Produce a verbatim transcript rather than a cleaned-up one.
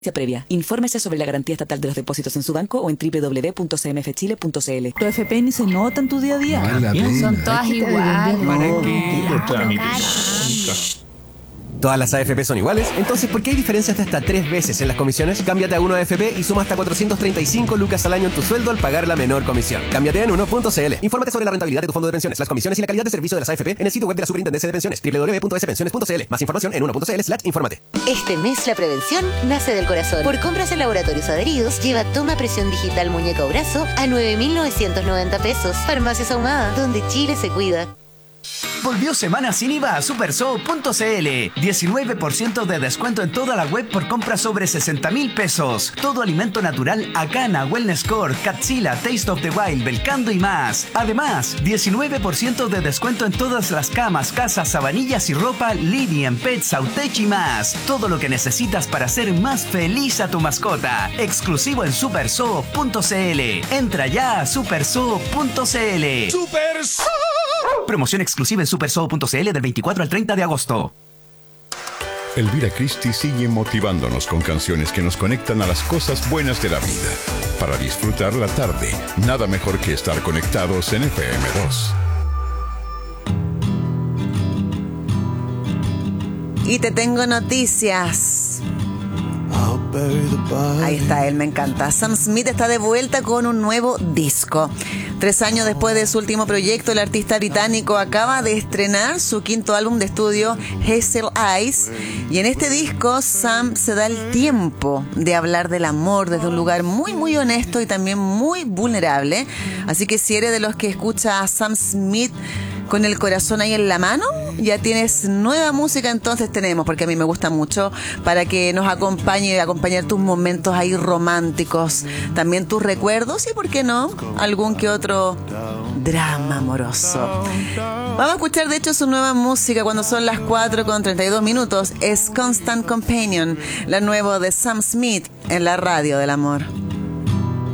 Previa. Infórmese sobre la garantía estatal de los depósitos en su banco o en doble u doble u doble u punto c m f chile punto c l. Tu F P ni se nota en tu día a día. Vale, Son todas iguales. ¿Para qué? ¿Todas las A F P son iguales? Entonces, ¿por qué hay diferencias de hasta tres veces en las comisiones? Cámbiate a uno A F P y suma hasta cuatrocientos treinta y cinco lucas al año en tu sueldo al pagar la menor comisión. Cámbiate en uno punto c l. Infórmate sobre la rentabilidad de tu fondo de pensiones, las comisiones y la calidad de servicio de las A F P en el sitio web de la Superintendencia de Pensiones, doble u doble u doble u punto s pensiones punto c l. Más información en uno punto c l slash infórmate. Este mes la prevención nace del corazón. Por compras en laboratorios adheridos, lleva toma presión digital muñeca o brazo a nueve mil novecientos noventa pesos. Farmacias Ahumada, donde Chile se cuida. Volvió Semana Sin I V A a supersoo punto c l. diecinueve por ciento de descuento en toda la web por compras sobre sesenta mil pesos. Todo alimento natural Acana, Wellness Core, Catzilla, Taste of the Wild, Belcando y más. Además, diecinueve por ciento de descuento en todas las camas, casas, sabanillas y ropa Living, Pets, Autech y más. Todo lo que necesitas para hacer más feliz a tu mascota. Exclusivo en supersoo punto c l. Entra ya a supersoo punto c l. ¡Supersoo! Promoción exclusiva en supersoo punto c l del veinticuatro al treinta de agosto. Elvira Christie sigue motivándonos con canciones que nos conectan a las cosas buenas de la vida. Para disfrutar la tarde, nada mejor que estar conectados en F M dos. Y te tengo noticias. Ahí está él, me encanta. Sam Smith está de vuelta con un nuevo disco. Tres años después de su último proyecto, el artista británico acaba de estrenar su quinto álbum de estudio, Hazel Eyes. Y en este disco, Sam se da el tiempo de hablar del amor desde un lugar muy, muy honesto y también muy vulnerable. Así que si eres de los que escucha a Sam Smith con el corazón ahí en la mano, ya tienes nueva música. Entonces tenemos, porque a mí me gusta mucho, para que nos acompañe, acompañar tus momentos ahí románticos, también tus recuerdos y, ¿por qué no?, algún que otro drama amoroso. Vamos a escuchar, de hecho, su nueva música cuando son las cuatro con treinta y dos minutos. Es Constant Companion, la nueva de Sam Smith en la radio del amor.